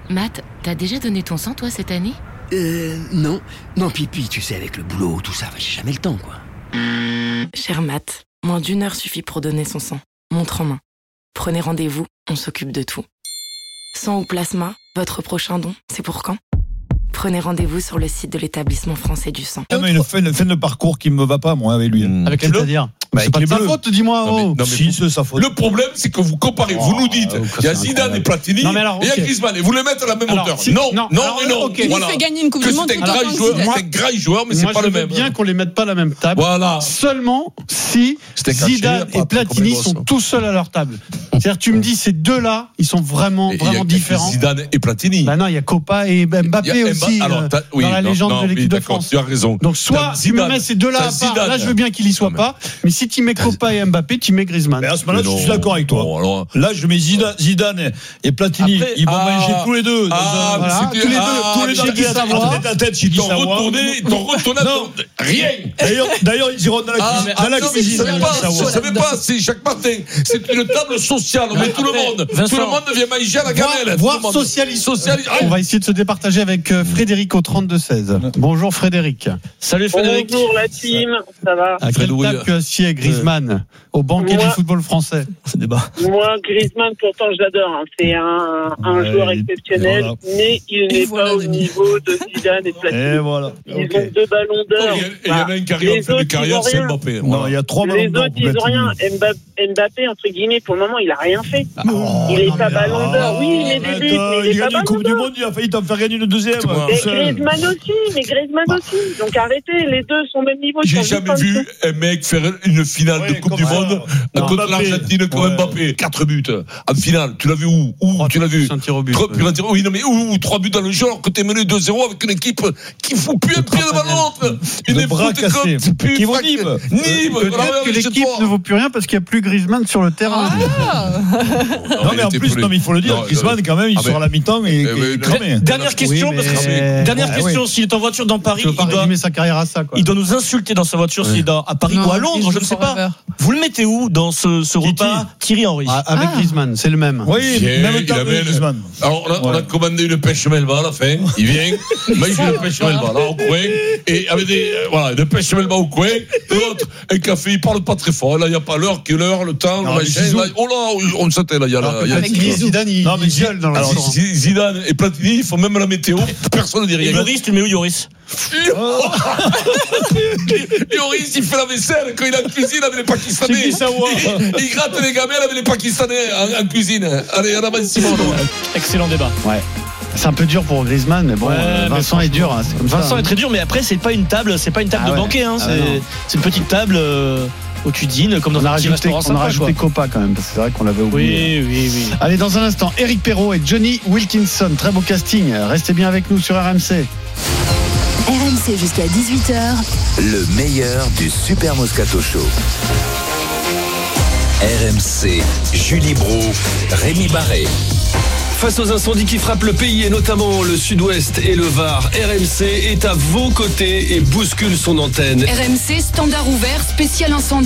Matt, t'as déjà donné ton sang, toi, cette année ? Non. Non, puis, tu sais, avec le boulot, tout ça, j'ai jamais le temps, quoi. Cher Matt, moins d'1 heure suffit pour donner son sang. Montre en main. Prenez rendez-vous, on s'occupe de tout. Sang ou plasma, votre prochain don, c'est pour quand ? Prenez rendez-vous sur le site de l'établissement français du sang. Mais une fin de parcours qui me va pas, moi, avec lui. Avec quel c'est-à-dire C'est pas de sa faute, dis-moi. Non, mais Si, c'est sa faute. Le problème, c'est que vous comparez. Vous nous dites, il y a Zidane et Platini, et il y a Griezmann, et vous les mettez à la même hauteur. Non. Il lui fait gagner une Coupe du Monde. C'est un grand joueur, mais c'est pas le même. Moi, je veux bien qu'on les mette pas à la même table. Voilà. Seulement si Zidane et Platini sont tout seuls à leur table. C'est-à-dire, tu me dis, ces deux-là, ils sont vraiment différents. Zidane et Platini. Bah non, il y a Copa et Mbappé aussi dans la légende de l'équipe de France. Tu as raison. Donc, soit tu me mets ces deux-là à part, là, je veux bien qu'il y soit pas, mais si tu mets Copa et Mbappé, tu mets Griezmann. Mais à ce moment-là, je suis d'accord avec toi. Là, je mets Zidane et Platini. Ils vont manger tous les deux. Tous les deux qui savoir. Ils t'ont retourné. Rien. D'ailleurs, ils iront dans la cuisine. Je ne savais pas, c'est Jacques Martin. C'est une table sociale. On met tout le monde. Tout le monde vient manger à la gamelle. Voire socialiste. On va essayer de se départager avec Frédéric au 32-16. Bonjour Frédéric. Salut Frédéric. Bonjour la team, ça va? À quelle table tu assieds Griezmann au banquet du football français? C'est débat. Moi, Griezmann, pourtant je l'adore. C'est un joueur exceptionnel, mais il n'est pas au niveau de Zidane et de Platini. Ils ont 2 ballons d'or. Il y en a un qui arrive en fin de carrière, c'est Mbappé. Non, il y a 3 ballons d'or. Les autres, ils n'ont rien. Mbappé, entre guillemets, pour le moment, il n'a rien fait. Il est pas ballon d'or. Oui, il met des buts, mais il est pas ballon d'or. Il a gagné une Coupe du Monde, il a failli t'en faire gagner une deuxième. Mais Griezmann aussi. Donc arrêtez, les deux sont au même niveau. J'ai jamais vu un mec faire une finale de Coupe du Monde contre l'Argentine comme Mbappé. 4 buts en finale. Tu l'as vu où tu l'as vu? Un tir au but. Oui, non mais où 3 buts dans le jeu alors que t'es mené 2-0 avec une équipe qui fout plus un pied devant l'autre. Une bras cassés. Qui vont Nîmes. Peut-être que l'équipe ne vaut plus rien parce qu'il n'y a plus Griezmann sur le terrain. Non mais en plus, il faut le dire, Griezmann quand même, il sort à la mi-temps et cramé. Dernière question, s'il est en voiture dans Paris, il doit résumer sa carrière à ça. Il doit nous insulter dans sa voiture s'il est à Paris ou à Londres, je ne sais pas. Vous le mettez où dans ce repas? Thierry Henry. Avec Griezmann, c'est le même. Oui, même temps que Griezmann. Alors on a commandé une pêche melba à la fin. Il vient, mange une pêche melba là au coin et avec une pêche melba au coin. L'autre un café, il parle pas très fort. Là il y a pas l'heure, le temps, le machin. Oh là, on s'attend là. Il y a Zidane, il gueule dans le restaurant. Zidane et Platini, ils font même la météo. Personne ne dit rien. Lloris, tu mets où Lloris? Lloris, il fait la vaisselle quand il est en cuisine avec les Pakistanais. Il gratte les gamelles avec les Pakistanais en cuisine. Allez, en avant Simon. Excellent débat. Ouais. C'est un peu dur pour Griezmann, mais bon, Vincent est dur. C'est comme Vincent ça, est très dur, mais après, c'est pas une table de banquet. C'est une petite table où tu dînes, comme dans un petit restaurant sympa. On a rajouté Copa quand même, parce que c'est vrai qu'on l'avait oublié. Oui. Allez, dans un instant, Éric Perrault et Johnny Wilkinson. Très beau casting. Restez bien avec nous sur RMC. RMC jusqu'à 18h. Le meilleur du Super Moscato Show. RMC, Julie Brou, Rémi Barré. Face aux incendies qui frappent le pays et notamment le sud-ouest et le Var, RMC est à vos côtés et bouscule son antenne. RMC, standard ouvert, spécial incendie.